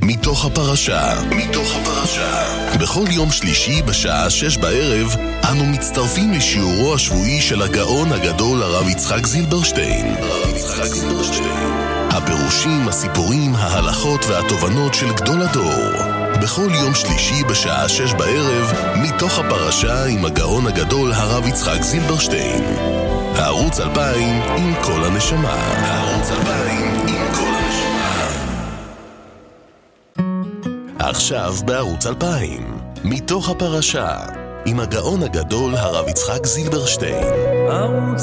מתוך הפרשה. בכל יום שלישי בשעה 6 בערב אנו מצטרפים לשיעורו השבועי של הגאון הגדול הרב יצחק זילברשטיין. הפירושים, הסיפורים, ההלכות והתובנות של גדול הדור. בכל יום שלישי בשעה 6 בערב מתוך הפרשה עם הגאון הגדול הרב יצחק זילברשטיין. הערוץ 2000 עם כל הנשמה. עכשיו בערוץ 2000 מתוך הפרשה עם הגאון הגדול הרב יצחק זילברשטיין. ערוץ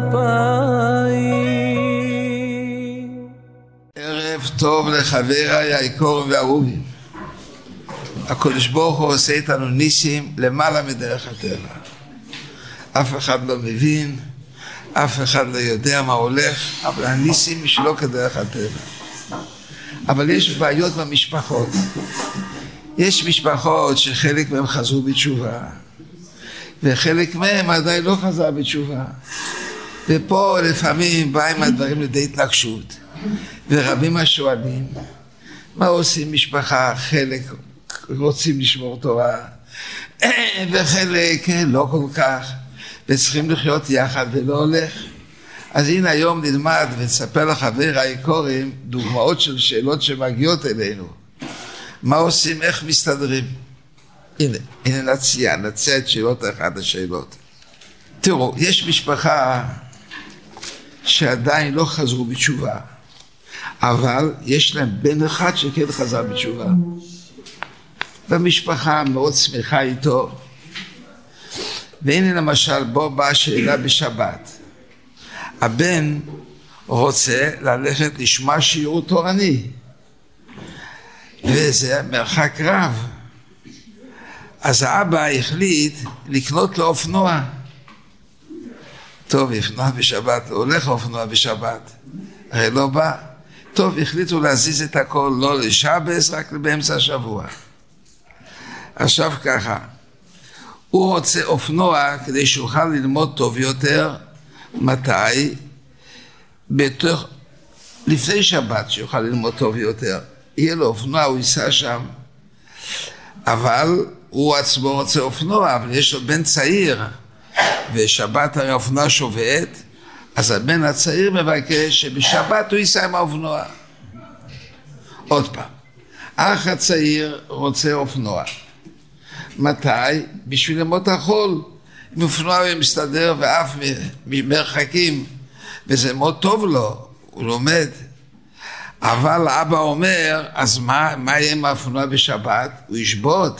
2000. ערב טוב לחבריי היקרים והאהובים. הקדוש ברוך הוא עושה איתנו ניסים למעלה מדרך הטבע. אף אחד לא מבין, אף אחד לא יודע מה הולך, אבל הניסים שלא כדרך הטבע. אבל יש בעיות במשפחות. יש משפחות שחלק מהם חזרו בתשובה, וחלק מהם עדיין לא חזר בתשובה. ופה לפעמים באים הדברים לידי התנגשות. ורבים השואלים, מה עושים משפחה? חלק רוצים לשמור תורה, וחלק לא כל כך, וצריכים לחיות יחד ולא הולך. אז הנה היום נלמד ונספר לחבר היקרים דוגמאות של שאלות שמגיעות אלינו. מה עושים, איך מסתדרים? הנה נציע את שאלות אחת השאלות. תראו, יש משפחה שעדיין לא חזרו בתשובה, אבל יש להם בן אחד שכן חזר בתשובה. והמשפחה מאוד שמחה איתו. והנה למשל, בוא באה שאלה בשבת. הבן רוצה ללכת לשמוע שיעור תורני, וזה מרחק רב. אז האבא החליט לקנות לו אופנוע. טוב, אופנוע בשבת, לא הולך אופנוע בשבת, הרי לא בא. טוב, החליטו להזיז את הכל, לא לשבס, רק באמצע השבוע. עכשיו ככה, הוא רוצה אופנוע כדי שיוכל ללמוד טוב יותר. מתי? לפני שבת שיוכל ללמוד טוב יותר. יהיה לו אופנוע, הוא ייסע שם. אבל הוא עצמו רוצה אופנוע, אבל יש לו בן צעיר, ושבת הרי האופנוע שובת, אז הבן הצעיר מבקש שבשבת הוא ייסע עם האופנוע. עוד פעם, האח הצעיר רוצה אופנוע. מתי? בשביל ללמוד החול. עם אופנוע הוא מסתדר ואף מרחקים, וזה מאוד טוב לו, הוא לומד. אבל אבא אומר, אז מה יהיה עם האופנוע בשבת? הוא ישבות,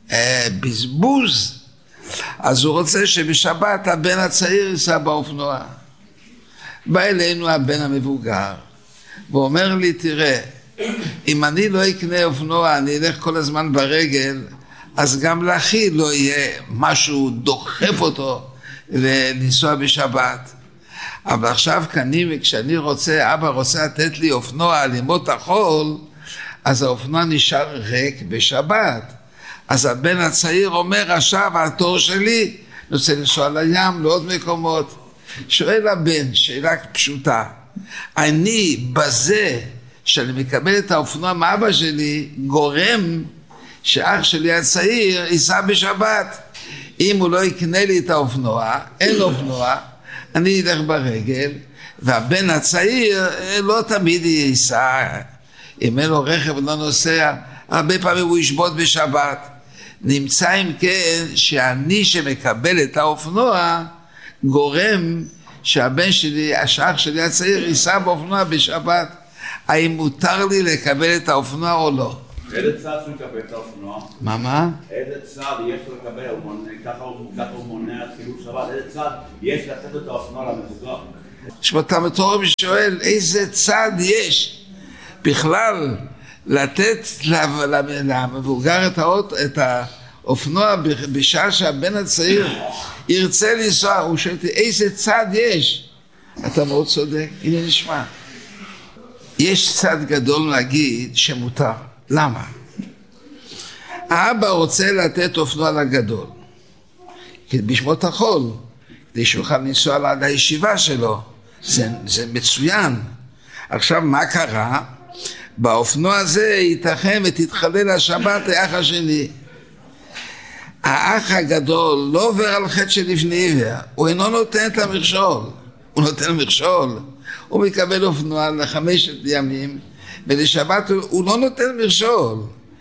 בזבוז. אז הוא רוצה שבשבת הבן הצעיר ייסע באופנוע. בא אלינו הבן המבוגר, ואומר לי, תראה, אם אני לא אקנה אופנוע, אני אלך כל הזמן ברגל, אז גם לאחי לא יהיה משהו דוחף אותו לנסוע בשבת. אבל עכשיו כשאני רוצה, אבא רוצה לתת לי אופנוע ללמוד החול, אז האופנוע נשאר ריק בשבת. אז הבן הצעיר אומר, עכשיו התור שלי, אני רוצה לנסוע לים, לעוד מקומות. שואל הבן, שאלה פשוטה, אני בזה שאני מקבל את האופנוע מאבא שלי, גורם שאח שלי הצעיר ייסע בשבת. אם הוא לא יקנה לי את האופנוע, אין אופנוע, אני אלך ברגל, והבן הצעיר לא תמיד ייסע. אם אין לו רכב לא נוסע, הרבה פעמים הוא ישבות בשבת. נמצא אם כן שאני שמקבל את האופנוע גורם שהבן שלי, השאח שלי הצעיר, ייסע באופנוע בשבת. האם מותר לי לקבל את האופנוע או לא? איזה צד שהוא יקבל את האופנוע? מה? איזה צד יש לו לקבל? ככה הוא מונע חילול שבת. איזה צד יש לתת את האופנוע למבוגר? שמתה מתורם שואל, איזה צד יש בכלל לתת למבוגר את האופנוע בשעה שהבן הצעיר ירצה לנסוע? הוא שואל, איזה צד יש? אתה מאוד צודק, הנה נשמע. יש צד גדול להגיד שמותר. למה? האבא רוצה לתת אופנוע לגדול, בשמות החול, כדי שיוכל לנסוע עד הישיבה שלו. זה מצוין. עכשיו מה קרה? באופנוע הזה ייתכן ותתחלל השבת האח השני. האח הגדול לא עובר על חטא של לפני עיוור, הוא אינו נותן את המכשול, הוא נותן מכשול, הוא מקבל אופנוע ל5 ימים, ולשבת הוא לא נותן מכשול.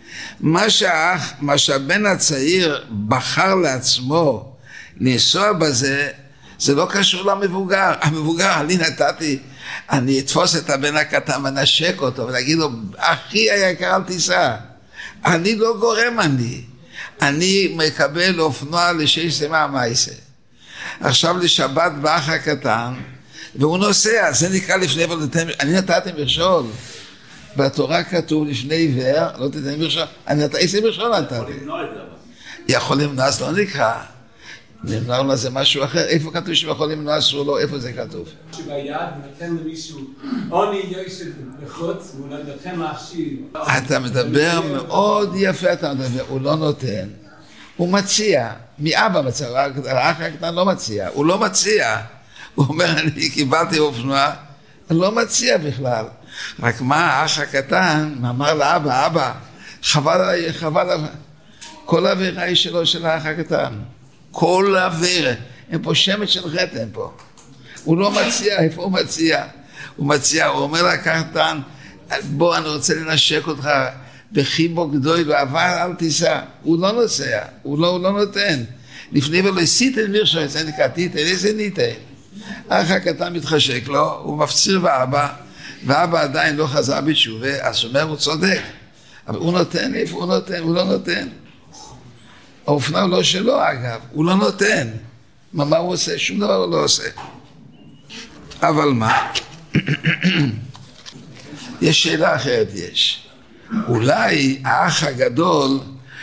מה שהבן הצעיר בחר לעצמו לנסוע בזה, זה לא קשור למבוגר. המבוגר, אני אתפוס את הבן הקטן ונשק אותו ולהגיד לו, אחי היקר אל תיסע, אני לא גורם, אני מקבל אופנוע ל6 מייסה. עכשיו לשבת באח הקטן והוא נוסע, זה נקרא לפני עיוור. אני נתתי מכשול. בתורה כתוב לפני עיוור לא תיתן מכשול. איזה מכשול נתתי? יכול למנוע את זה. יכול למנוע, אז לא נקרא. למנוע לו זה משהו אחר. איפה כתוב שיכול למנוע אסור לו? איפה זה כתוב? שביד נותן למישהו עוני יושב בחוץ והוא נותן להשיב. אתה מדבר מאוד יפה, אתה מדבר, הוא לא נותן, הוא מציע, מאבא מציע, האח הקטן לא מציע, הוא לא מציע, הוא אומר אני קיבלתי אופנוע, אני לא מציע בכלל, רק מה האח הקטן אמר לאבא, אבא חבל כל עבירה היא שלו של האח הקטן, כל עבירה, הם פה שמץ של חטא הם פה. הוא לא מציע, איפה הוא מציע? הוא מציע, הוא אומר לקטן, בוא אני רוצה לנשק אותך בחיבוק גדול, אבל אל תיסע. הוא לא נוסע, הוא לא נותן. לפני ולא סיתן מירשו, אצלנו כתיתן, איזה ניתן? אח הקטן מתחשק לו, הוא מפציר באבא, ואבא עדיין לא חזר בתשובה, אז הוא אומר, הוא צודק. אבל הוא נותן, איפה הוא נותן? הוא לא נותן. האופנה לא שלו אגב, הוא לא נותן. מה הוא עושה? שום דבר הוא לא עושה. אבל מה? יש שאלה אחרת יש. אולי האח הגדול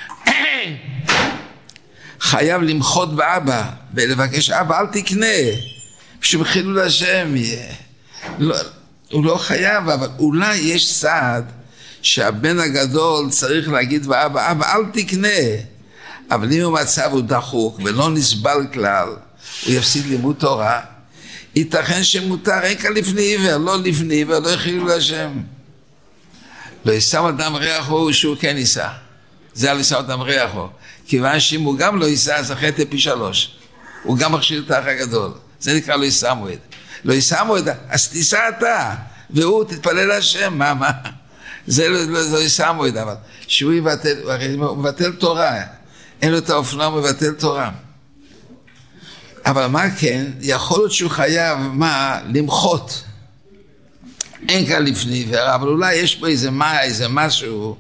חייב למחות באבא ולבקש אבא אל תקנה שבחילול השם יהיה. הוא לא חייב, אבל אולי יש צעד שהבן הגדול צריך להגיד באבא אבא אל תקנה. אבל אם המצב הוא דחוק ולא נסבל כלל, הוא יפסיד לימוד תורה, ייתכן שמותר רק לפני עיוור, לא לפני עיוור, לא חילול השם. לא יישא אדם ריחו שהוא כן יישא. זה על יישא אדם ריחו. כיוון שאם הוא גם לא יישא, אז החטא פי 3. הוא גם מכשיר את האח הגדול. זה נקרא לא יישא מועד. לא יישא מועד, אז תישא אתה, והוא תתפלל השם, מה? זה לא יישא מועד, אבל שהוא יבטל, הוא מבטל תורה. אין לו את האופנוע, הוא מבטל תורה. אבל מה כן? יכול להיות שהוא חייב, למחות. אין כאן לפני עיוור, אבל אולי יש פה איזה משהו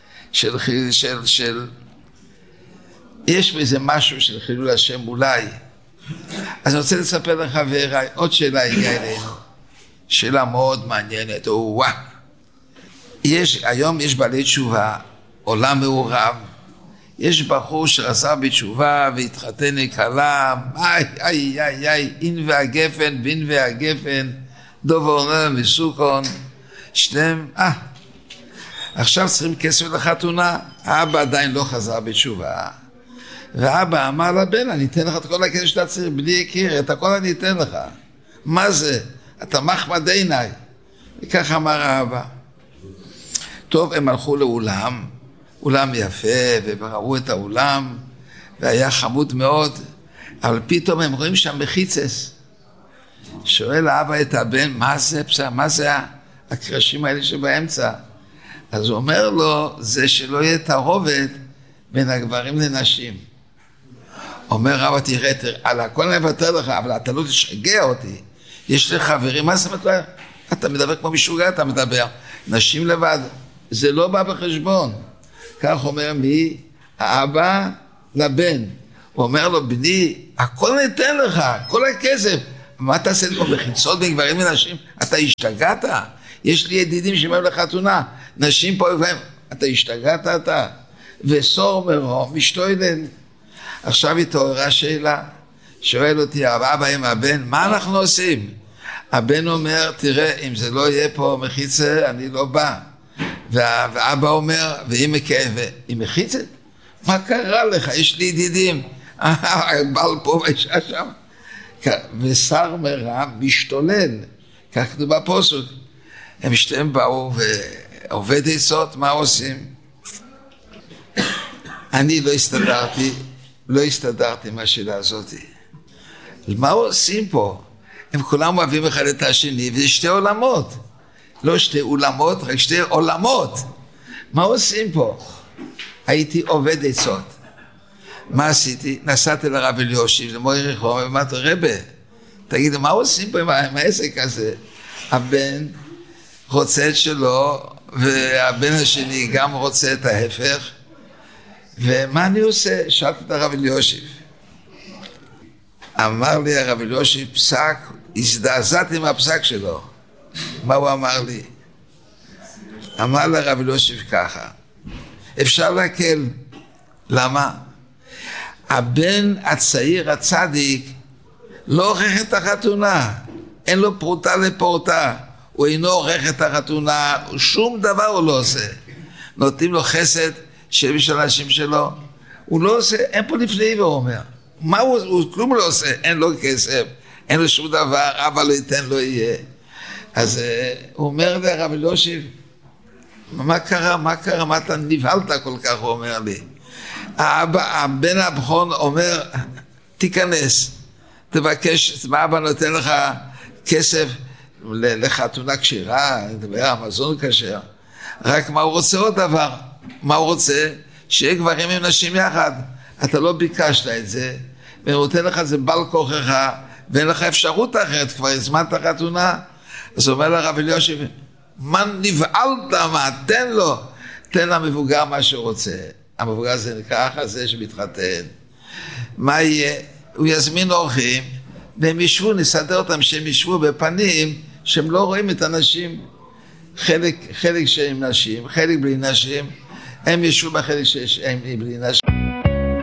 יש פה איזה משהו של חילול השם אולי. אז אני רוצה לספר לך חבריי, עוד שאלה הגיעה אלינו. שאלה מאוד מעניינת, היום יש בעלי תשובה, עולם מעורב, יש בחור שרצה בתשובה והתחתן לכלה, אין והגפן, בין והגפן, דוב אורנן וסוכון, שניהם, עכשיו צריכים כסף לחתונה, האבא עדיין לא חזר בתשובה, והאבא אמר לבן, אני אתן לך את כל הכסף שאתה צריך, בלי יקיר, את הכל אני אתן לך, מה זה? אתה מחמד עיניי, וכך אמר האבא. טוב, הם הלכו לאולם, אולם יפה, וראו את האולם, והיה חמוד מאוד, אבל פתאום הם רואים שם מחיצס. שואל האבא את הבן, מה זה הקרשים האלה שבאמצע? אז הוא אומר לו, זה שלא יהיה תערובת בין הגברים לנשים. אומר אבא, תראה, על הכל אני אוותר לך, אבל אתה לא תשגע אותי. יש לי חברים, מה זה מתואר? אתה מדבר כמו משוגע, אתה מדבר. נשים לבד, זה לא בא בחשבון. כך אומר מי? האבא לבן. הוא אומר לו, בני, הכל ניתן לך, כל הכסף. מה אתה עושה פה בחיצות בין גברים ונשים? אתה השתגעת? יש לי ידידים שבאים לחתונה, נשים פה ובהם, אתה השתגעת אתה? וסור מרום, משתוילן. עכשיו התעוררה שאלה, שואל אותי, האבא עם הבן, מה אנחנו עושים? הבן אומר, תראה, אם זה לא יהיה פה מחיצה, אני לא בא. ואבא אומר, ואם מחיצה? מה קרה לך? יש לי ידידים. בעל פה ואישה שם. ושר מרם משתולל. כך כתוב בפסוק. הם שתיהם באו עובד עצות, מה עושים? אני לא הסתדרתי עם השאלה הזאת. מה עושים פה? הם כולם אוהבים אחד את השני, וזה שתי עולמות. לא שתי אולמות, רק שתי עולמות. מה עושים פה? הייתי עובד עצות. מה עשיתי? נסעתי לרב אליושיב, למורי רחוב, ואמרתי, רבי, תגידו, מה עושים פה עם העסק הזה? הבן רוצה את שלו, והבן השני גם רוצה את ההפך, ומה אני עושה? שאלתי את הרב אליושיב. אמר לי הרב אליושיב פסק, הזדעזעתי מהפסק שלו. מה הוא אמר לי? אמר לרב אליושיב ככה, אפשר להקל. למה? הבן הצעיר הצדיק לא עורך את החתונה, אין לו פרוטה לפורטה, הוא אינו עורך את החתונה, שום דבר הוא לא עושה. נותנים לו חסד של אנשים שלו, הוא לא עושה, אין פה לפני, הוא אומר. מה הוא כלום לא עושה, אין לו כסף, אין לו שום דבר, אבל לא ייתן לו יהיה. אז הוא אומר לרב אליושיב, מה קרה, מה אתה נבהלת כל כך, הוא אומר לי. הבן הבכור אומר, תיכנס, תבקש, אבא נותן לך כסף לחתונה כשרה, המזון כשר, רק מה הוא רוצה עוד דבר, מה הוא רוצה? שיהיה גברים עם נשים יחד, אתה לא ביקשת את זה, והוא נותן לך זה בעל כוחך, ואין לך אפשרות אחרת, כבר הזמנת חתונה. אז אומר לרב אליושיב, מה נבהלת, מה, תן למבוגר מה שהוא רוצה. המבוגר זה נקרא זה שמתחתן. מה יהיה? הוא יזמין אורחים, והם ישבו, נסדר אותם שהם ישבו בפנים, שהם לא רואים את הנשים, חלק שהם נשים, חלק בלי נשים, הם ישבו בחלק שהם בלי נשים.